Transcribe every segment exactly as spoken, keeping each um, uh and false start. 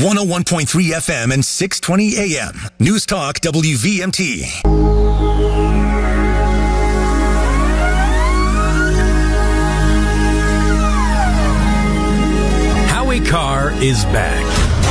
one oh one point three F M and six twenty A M. News Talk W V M T. Howie Carr is back.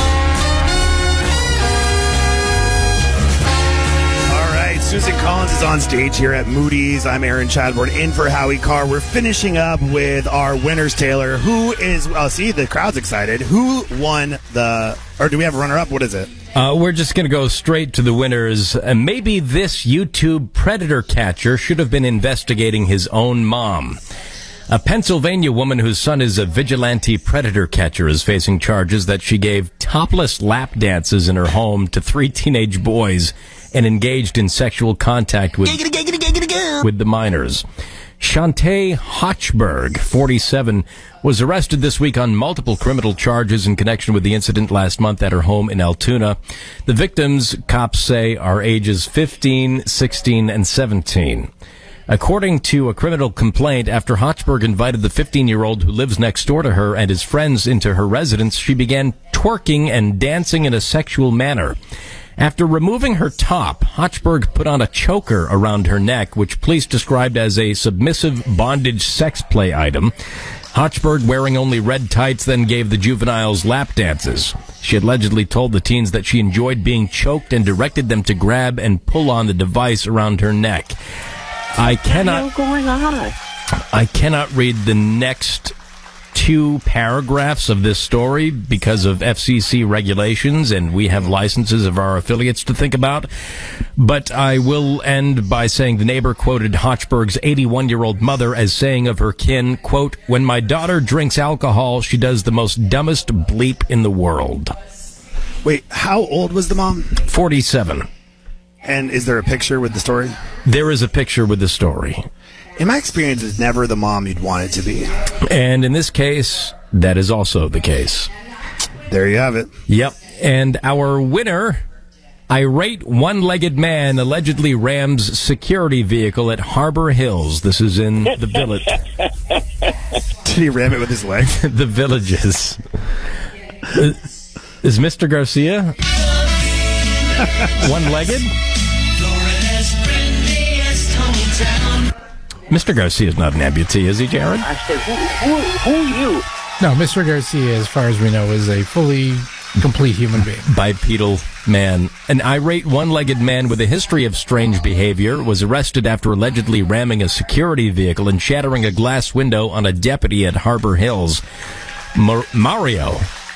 Susan Collins is on stage here at Moody's. I'm Aaron Chadbourne in for Howie Carr. We're finishing up with our winners, Taylor. Who is, oh, see, the crowd's excited. Who won the, or do we have a runner-up? What is it? Uh, we're just going to go straight to the winners. Uh, maybe this YouTube predator catcher should have been investigating his own mom. A Pennsylvania woman whose son is a vigilante predator catcher is facing charges that she gave topless lap dances in her home to three teenage boys and engaged in sexual contact with, with the minors. Shantae Hochberg, forty-seven, was arrested this week on multiple criminal charges in connection with the incident last month at her home in Altoona. The victims, cops say, are ages fifteen, sixteen, and seventeen. According to a criminal complaint, after Hochberg invited the fifteen-year-old who lives next door to her and his friends into her residence, she began twerking and dancing in a sexual manner. After removing her top, Hochberg put on a choker around her neck, which police described as a submissive bondage sex play item. Hochberg, wearing only red tights, then gave the juveniles lap dances. She allegedly told the teens that she enjoyed being choked and directed them to grab and pull on the device around her neck. I cannot, What's going on? I cannot read the next two paragraphs of this story because of F C C regulations, and we have licenses of our affiliates to think about. But I will end by saying the neighbor quoted Hochberg's eighty-one-year-old mother as saying of her kin, quote, "When my daughter drinks alcohol, she does the most dumbest bleep in the world." Wait, how old was the mom? forty-seven. And is there a picture with the story? There is a picture with the story. In my experience, it's never the mom you'd want it to be. And in this case, that is also the case. There you have it. Yep. And our winner, irate one-legged man allegedly rams security vehicle at Harbor Hills. This is in the village. Did he ram it with his leg? The Villages. Uh, is Mister Garcia one-legged? Mister Garcia is not an amputee, is he, Jared? I said, who, who, who are you? No, Mister Garcia, as far as we know, is a fully complete human being. Bipedal man. An irate one-legged man with a history of strange behavior was arrested after allegedly ramming a security vehicle and shattering a glass window on a deputy at Harbor Hills. Mar- Mario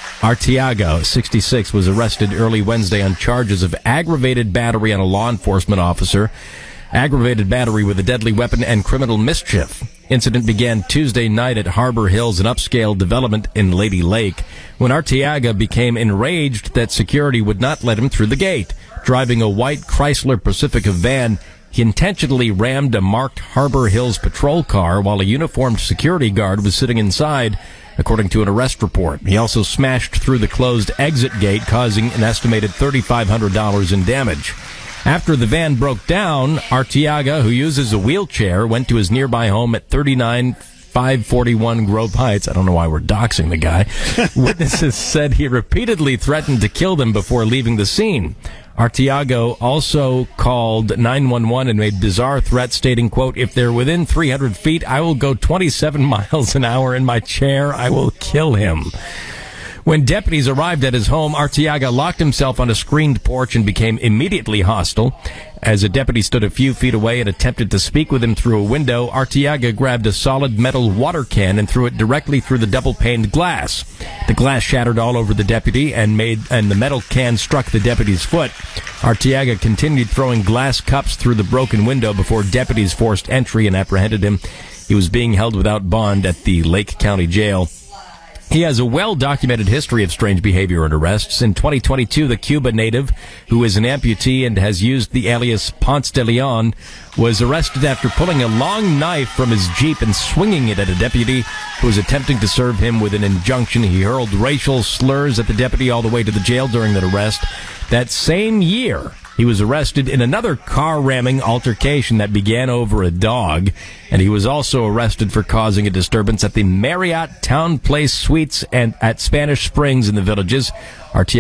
Artiaga, sixty-six, was arrested early Wednesday on charges of aggravated battery on a law enforcement officer, aggravated battery with a deadly weapon, and criminal mischief. Incident began Tuesday night at Harbor Hills, an upscale development in Lady Lake, when Artiaga became enraged that security would not let him through the gate. Driving a white Chrysler Pacifica van, he intentionally rammed a marked Harbor Hills patrol car while a uniformed security guard was sitting inside, according to an arrest report. He also smashed through the closed exit gate, causing an estimated three thousand five hundred dollars in damage. After the van broke down, Artiaga, who uses a wheelchair, went to his nearby home at thirty-nine five forty-one Grove Heights. I don't know why we're doxing the guy. Witnesses said he repeatedly threatened to kill them before leaving the scene. Artiaga also called nine one one and made bizarre threats stating, quote, "If they're within three hundred feet, I will go twenty-seven miles an hour in my chair. I will kill him." When deputies arrived at his home, Artiaga locked himself on a screened porch and became immediately hostile. As a deputy stood a few feet away and attempted to speak with him through a window, Artiaga grabbed a solid metal water can and threw it directly through the double-paned glass. The glass shattered all over the deputy and made and the metal can struck the deputy's foot. Artiaga continued throwing glass cups through the broken window before deputies forced entry and apprehended him. He was being held without bond at the Lake County Jail. He has a well-documented history of strange behavior and arrests. In twenty twenty-two, the Cuba native, who is an amputee and has used the alias Ponce de Leon, was arrested after pulling a long knife from his Jeep and swinging it at a deputy who was attempting to serve him with an injunction. He hurled racial slurs at the deputy all the way to the jail during that arrest. That same year, he was arrested in another car-ramming altercation that began over a dog, and he was also arrested for causing a disturbance at the Marriott Town Place Suites and at Spanish Springs in the Villages.